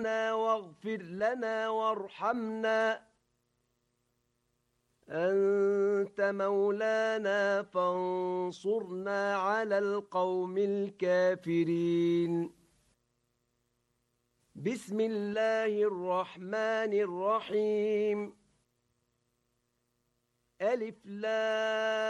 واغفر لنا وارحمنا أنت مولانا فانصرنا على القوم الكافرين بسم الله الرحمن الرحيم ألف لام